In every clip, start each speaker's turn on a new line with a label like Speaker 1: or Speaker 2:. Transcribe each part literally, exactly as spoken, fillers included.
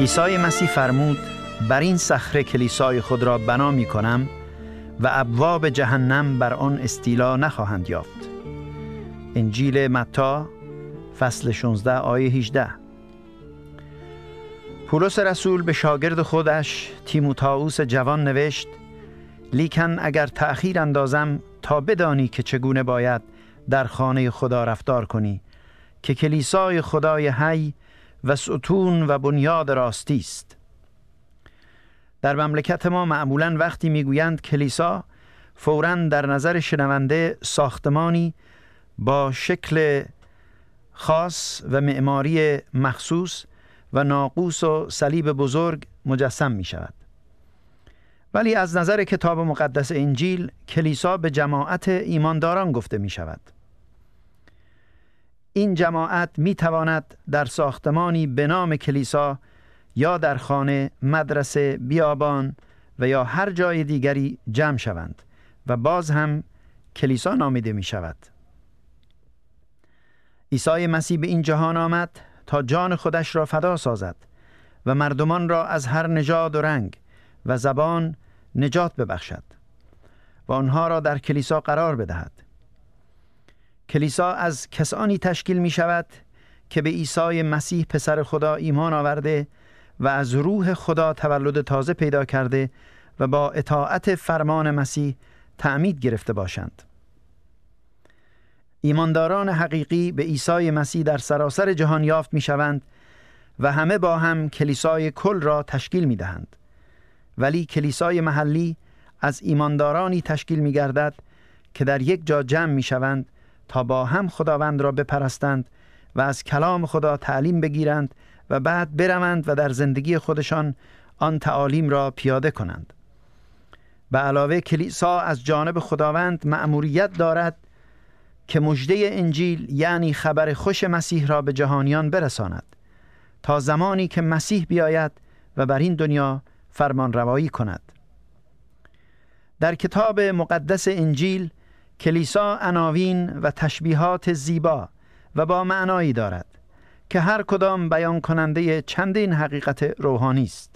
Speaker 1: عیسی مسیح فرمود بر این صخره کلیسای خود را بنا می کنم و ابواب جهنم بر آن استیلا نخواهند یافت. انجیل متی فصل شانزده آیه هجده. پولس رسول به شاگرد خودش تیموتائوس جوان نوشت: لیکن اگر تأخیر اندازم تا بدانی که چگونه باید در خانه خدا رفتار کنی که کلیسای خدای حی و ستون و بنیاد راستی است. در مملکت ما معمولاً وقتی میگویند کلیسا، فوراً در نظر شنونده ساختمانی با شکل خاص و معماری مخصوص و ناقوس و صلیب بزرگ مجسم می شود. ولی از نظر کتاب مقدس انجیل، کلیسا به جماعت ایمانداران گفته می شود. این جماعت می تواند در ساختمانی به نام کلیسا یا در خانه، مدرسه، بیابان و یا هر جای دیگری جمع شوند و باز هم کلیسا نامیده می شود. عیسی مسیح به این جهان آمد تا جان خودش را فدا سازد و مردمان را از هر نژاد و رنگ و زبان نجات ببخشد و آنها را در کلیسا قرار بدهد. کلیسا از کسانی تشکیل می شود که به عیسی مسیح پسر خدا ایمان آورده و از روح خدا تولد تازه پیدا کرده و با اطاعت فرمان مسیح تعمید گرفته باشند. ایمانداران حقیقی به عیسی مسیح در سراسر جهان یافت می شوند و همه با هم کلیسای کل را تشکیل می دهند. ولی کلیسای محلی از ایماندارانی تشکیل می گردد که در یک جا جمع می شوند تا با هم خداوند را بپرستند و از کلام خدا تعلیم بگیرند و بعد بروند و در زندگی خودشان آن تعالیم را پیاده کنند. به علاوه کلیسا از جانب خداوند مأموریت دارد که مژده انجیل یعنی خبر خوش مسیح را به جهانیان برساند تا زمانی که مسیح بیاید و بر این دنیا فرمان روایی کند. در کتاب مقدس انجیل کلیسا عناوین و تشبیهات زیبا و با معنایی دارد که هر کدام بیان کننده چندین حقیقت روحانی است.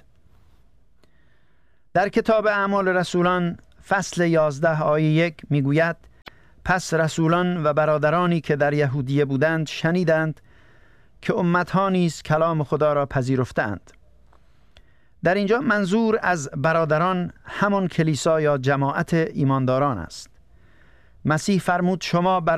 Speaker 1: در کتاب اعمال رسولان فصل یازده آیه یک میگوید: پس رسولان و برادرانی که در یهودیه بودند شنیدند که امتها نیز کلام خدا را پذیرفتند. در اینجا منظور از برادران همان کلیسا یا جماعت ایمانداران است. مسیح فرمود شما